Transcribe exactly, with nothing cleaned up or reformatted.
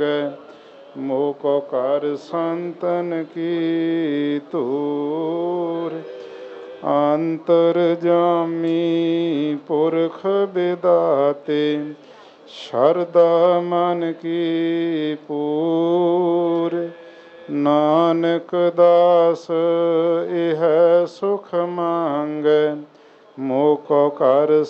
ਮੰਗੈ। ਮੋਹ ਕੋ ਕਰ ਸੰਤਨ ਕੀ ਧੂਰ। ਅੰਤਰ ਜਾਮੀ ਪੁਰਖ ਬਿਦਾਤੇ ਸ਼ਰਧਾ ਮਨ ਕੀ ਪੂਰ। ਨਾਨਕ ਦਾਸ ਇਹ ਸੁਖ ਮੰਗੈ। ਮੋਹ ਕੋ ਕਰ